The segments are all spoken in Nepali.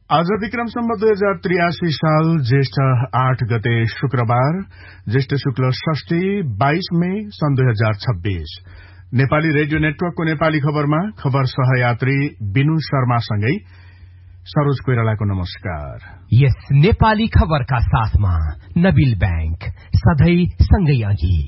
आज विक्रम सम्वत 2083 साल ज्येष्ठ 8 गते शुक्रबार, ज्येष्ठ शुक्ल षष्ठी 22 मई सन् 2026। नेपाली रेडियो नेटवर्कको नेपाली खबरमा खबर सहयात्री बिनु शर्मासँगै सरोज कोइरालाको नमस्कार। यस नेपाली खबरका साथमा नबिल बैंक सधैं सँगै अघि।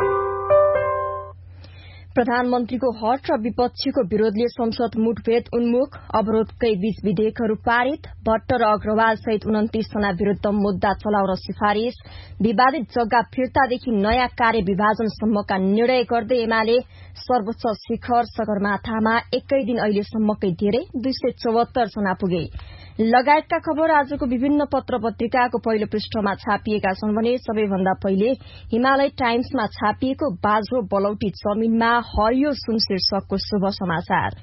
प्रधानमन्त्रीको हट र विपक्षीको विरोधले संसद मुठभेद उन्मुख, अवरोधकै बीच विधेयकहरू पारित, भट्ट र अग्रवाल सहित 29 जना विरूद्ध मुद्दा चलाउन सिफारिश, विवादित जग्गा फिर्तादेखि नयाँ कार्य विभाजनसम्मका निर्णय गर्दै एमाले सर्वोच्च शिखर सगरमाथामा एकै दिन अहिलेसम्मकै धेरै 274 जना पुगे लगायतका खबर आजको विभिन्न पत्र पत्रिकाको पहिलो पृष्ठमा छापिएका छन् भने सबैभन्दा पहिले हिमालय टाइम्समा छापिएको बाझो बलौटी जमीनमा हरियो सुन शीर्षकको शुभ समाचार।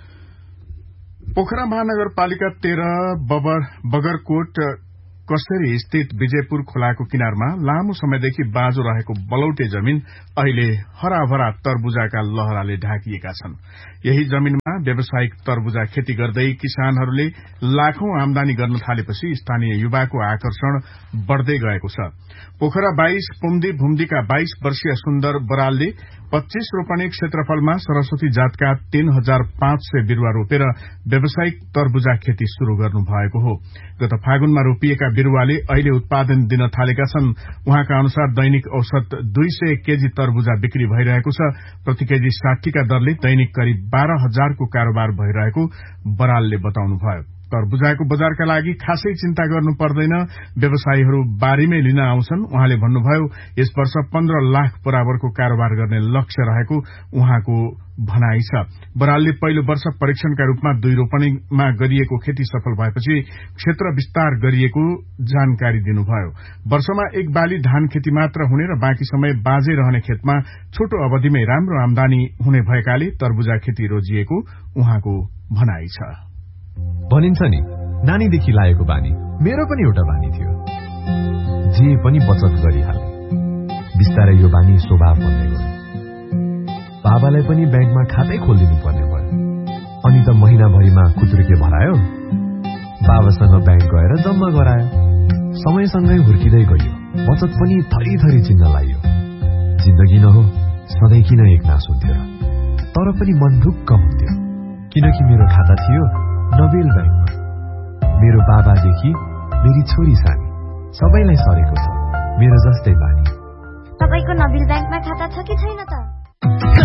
पोखरा महानगरपालिका 13 बगरकोट कसेरी स्थित विजयपुर खोलाको किनारमा लामो समयदेखि बाँझो रहेको बलौटे जमीन अहिले हराभरा तरबुजाका लहराले ढाकिएका छन्। यही जमीनमा व्यावसायिक तरबुजा खेती गर्दै किसानहरूले लाखौं आमदानी गर्न थालेपछि स्थानीय युवाको आकर्षण बढ़दै गएको छ। पोखरा 22 पुम्दी भूमदीका 22 वर्षीय सुन्दर बरालले 25 रोपनी क्षेत्रफलमा सरस्वती जातका 3500 बिरूवा रोपेर व्यावसायिक तरबुजा खेती शुरू गर्नु भएको हो। गत फागुनमा रोपिएका बिरूवाले अहिले उत्पादन दिन थालेका छन्। उहाँका अनुसार दैनिक औसत 200 केजी तरबुजा बिक्री भइरहेको छ। प्रति केजी 60 का दरले दैनिक करिब 12,000 को कारोबार भइरहेको बरालले बताउनुभयो। तरबुजाको बजारका लागि खासै चिन्ता गर्नु पर्दैन, व्यवसायीहरू बारीमै लिन आउँछन्। उहाँले भन्नुभयो, यस वर्ष 15 लाख बराबरको कारोबार गर्ने लक्ष्य रहेको उहाँको भनाइ छ। बरालले पहिलो वर्ष परीक्षणका रूपमा 2 रोपनीमा गरिएको खेती सफल भएपछि क्षेत्र विस्तार गरिएको जानकारी दिनुभयो। वर्षमा 1 बाली धान खेती मात्र हुने र बाँकी समय बाँझै रहने खेतमा छोटो अवधिमै राम्रो आमदानी हुने भएकाले तरबुजा खेती रोजिएको उहाँको भनाइ छ। भनिन्छ नि, नानीदेखि लागेको बानी मेरो पनि एउटा बानी थियो। जे पनि बचत गरिहाले। बिस्तारै यो बानी स्वभाव बन्दै गयो। बाबालाई पनि ब्याङ्कमा खातै खोलिदिनु पर्ने भयो। अनि त महिनाभरिमा खुत्रुके भरायो, बाबासँग ब्याङ्क गएर जम्मा गरायो। समयसँगै हुर्किँदै गयो, बचत पनि थरी चिन्न लाग्यो। जिन्दगी न हो, सधैँ किन एकनास हुन्थ्यो र? तर पनि मन ढुक्क हुन्थ्यो, किनकि मेरो खाता थियो नबेल ब्याङ्कमा। मेरो बाबादेखि मेरी छोरी सानी सबैलाई सरेको छ मेरो जस्तै बानी। तपाईको नबेल ब्याङ्कमा खाता छ कि छैन त?